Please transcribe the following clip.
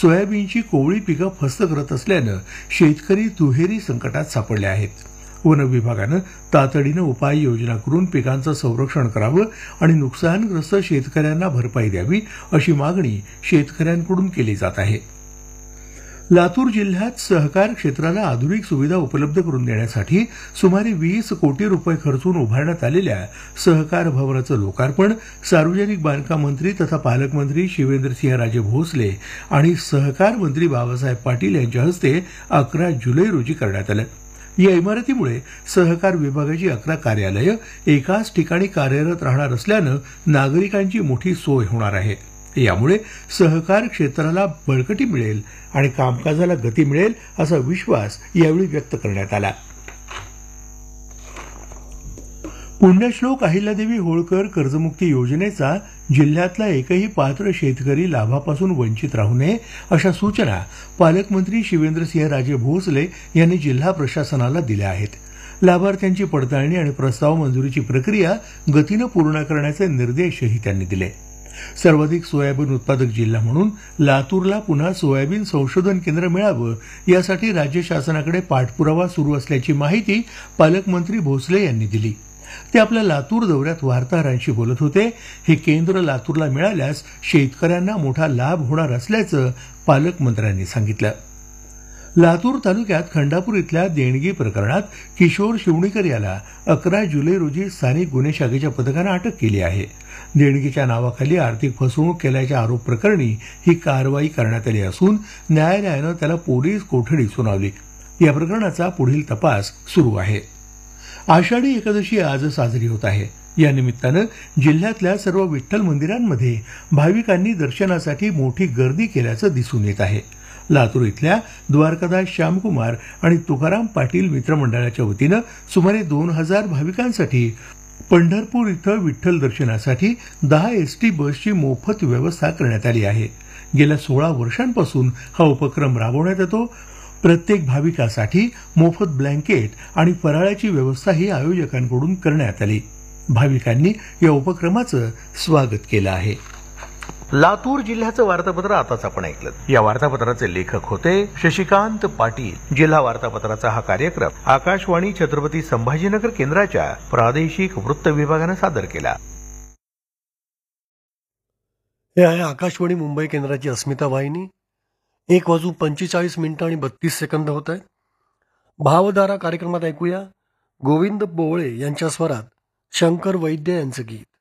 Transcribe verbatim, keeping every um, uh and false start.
सोयाबीनची कोवळी पिकं फस्त करत असल्यानं शेतकरी दुहेरी संकटात सापडले आहेत. वन विभागानं तातडीनं उपाययोजना करून पिकांचं संरक्षण करावं आणि नुकसानग्रस्त शेतकऱ्यांना भरपाई द्यावी अशी मागणी शेतकऱ्यांकडून केली जात आहे. लातूर जिल्ह्यात सहकार क्षेत्राला आधुनिक सुविधा उपलब्ध करून देण्यासाठी सुमारे वीस कोटी रुपये खर्चून उभारण्यात आलेल्या सहकार भवनाचं लोकार्पण सार्वजनिक बांधकाम मंत्री तथा पालकमंत्री शिवेंद्रसिंहराजे भोसले आणि सहकार मंत्री बाबासाहेब पाटील यांच्या हस्ते अकरा जुलै रोजी करण्यात आलं. या इमारतीमुळे सहकार विभागाची अकरा कार्यालयं एकाच ठिकाणी कार्यरत राहणार असल्यानं नागरिकांची मोठी सोय होणार आहे. यामुळे सहकार क्षेत्राला बळकटी मिळेल आणि कामकाजाला गती मिळेल असा विश्वास यावेळी व्यक्त करण्यात आला. पुण्यश्लोक अहिल्यादेवी होळकर कर्जमुक्ती योजनेचा जिल्ह्यातला एकही पात्र शेतकरी लाभापासून वंचित राहू नये अशा सूचना पालकमंत्री शिवेंद्रसिंहराजे भोसले यांनी जिल्हा प्रशासनाला दिल्या आहेत. लाभार्थ्यांची पडताळणी आणि प्रस्ताव मंजुरीची प्रक्रिया गतीनं पूर्ण करण्याचे निर्देशही त्यांनी दिले. सर्वाधिक सोयाबीन उत्पादक जिल्हा म्हणून लातूरला पुन्हा सोयाबीन संशोधन केंद्र मिळावं यासाठी राज्य शासनाकडे पाठपुरावा सुरू असल्याची माहिती पालकमंत्री भोसले यांनी दिली. ते आपल्या लातूर दौऱ्यात वार्ताहरांशी बोलत होते. हे केंद्र लातूरला मिळाल्यास शेतकऱ्यांना मोठा लाभ होणार असल्याचं पालकमंत्र्यांनी सांगितलं. लातूर तालुक्यात खंडापूर इथल्या देणगी प्रकरणात किशोर शिवणीकर याला अकरा जुलै रोजी स्थानिक गुन्हे शाखेच्या पथकानं अटक केली आहे. देणगीच्या नावाखाली आर्थिक फसवणूक केल्याच्या आरोप प्रकरणी ही कारवाई करण्यात आली असून न्यायालयानं त्याला पोलीस कोठडी सुनावली. या प्रकरणाचा पुढील तपास सुरू आहे. आषाढी एकादशी आज साजरी होत आहे. या निमित्तानं जिल्ह्यातल्या सर्व विठ्ठल मंदिरांमध्ये भाविकांनी दर्शनासाठी मोठी गर्दी केल्याचं दिसून येत आहे. लातूर इथल्या द्वारकादास श्यामकुमार आणि तुकाराम पाटील मित्रमंडळाच्या वतीनं सुमारे दोन हजार भाविकांसाठी पंढरपूर इथं विठ्ठल दर्शनासाठी दहा एसटी बसची मोफत व्यवस्था करण्यात आली आहे. गेल्या सोळा वर्षांपासून हा उपक्रम राबवण्यात येतो. प्रत्येक भाविकासाठी मोफत ब्लँकेट आणि फराळाची व्यवस्थाही आयोजकांकडून करण्यात आली. भाविकांनी या उपक्रमाचं स्वागत केलं आहे. लातूर जिल्ह्याचं वार्तापत्र आताच आपण ऐकलं. या वार्तापत्राचे लेखक होते शशिकांत पाटील. जिल्हा वार्तापत्राचा हा कार्यक्रम आकाशवाणी छत्रपती संभाजीनगर केंद्राच्या प्रादेशिक वृत्त विभागानं सादर केला. हे आहे आकाशवाणी मुंबई केंद्राची अस्मिता वाहिनी. एक वाजून पंचेचाळीस मिनिटं आणि बत्तीस सेकंद होत आहेत. भावधारा कार्यक्रमात ऐकूया गोविंद बोवळे यांच्या स्वरात शंकर वैद्य यांचं गीत.